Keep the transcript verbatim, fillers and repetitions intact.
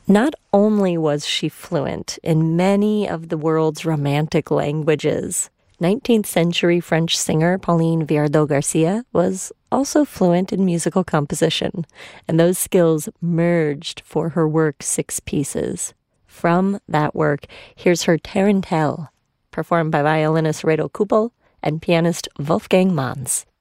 Not only was she fluent in many of the world's romantic languages, nineteenth century French singer Pauline Viardot-Garcia was also fluent in musical composition, and those skills merged for her work Six Pieces. From that work, here's her Tarantelle, performed by violinist Reto Kuppel and pianist Wolfgang Manz.